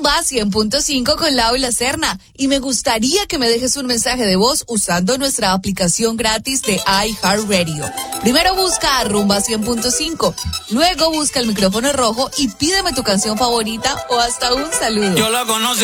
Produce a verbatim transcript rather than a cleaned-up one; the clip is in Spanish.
Rumba cien punto cinco con Lau y la Serna. Y me gustaría que me dejes un mensaje de voz usando nuestra aplicación gratis de iHeartRadio. Primero busca a Rumba cien punto cinco, luego busca el micrófono rojo y pídeme tu canción favorita o hasta un saludo. Yo la conocí.